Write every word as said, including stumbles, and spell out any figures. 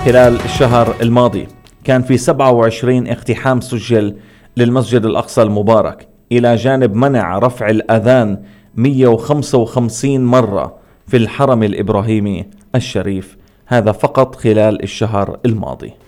خلال الشهر الماضي كان في سبعة وعشرين اقتحام سجل للمسجد الأقصى المبارك، إلى جانب منع رفع الأذان مئة وخمسة وخمسين مرة في الحرم الإبراهيمي الشريف، هذا فقط خلال الشهر الماضي.